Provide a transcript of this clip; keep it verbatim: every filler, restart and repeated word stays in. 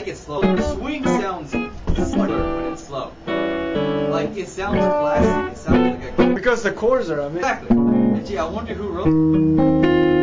like it slow. The swing sounds similar when it's slow. Like it sounds classic. It sounds like a because the chords are amazing. exactly. Gee, I wonder who wrote.